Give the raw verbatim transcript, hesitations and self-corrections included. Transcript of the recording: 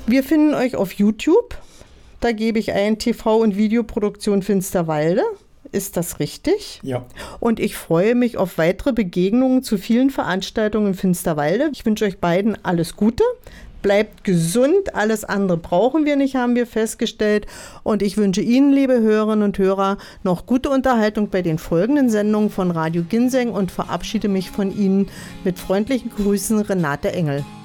Wir finden euch auf YouTube. Da gebe ich ein T V- und Videoproduktion Finsterwalde. Ist das richtig? Ja. Und ich freue mich auf weitere Begegnungen zu vielen Veranstaltungen in Finsterwalde. Ich wünsche euch beiden alles Gute. Bleibt gesund, alles andere brauchen wir nicht, haben wir festgestellt. Und ich wünsche Ihnen, liebe Hörerinnen und Hörer, noch gute Unterhaltung bei den folgenden Sendungen von Radio Ginseng und verabschiede mich von Ihnen mit freundlichen Grüßen, Renate Engel.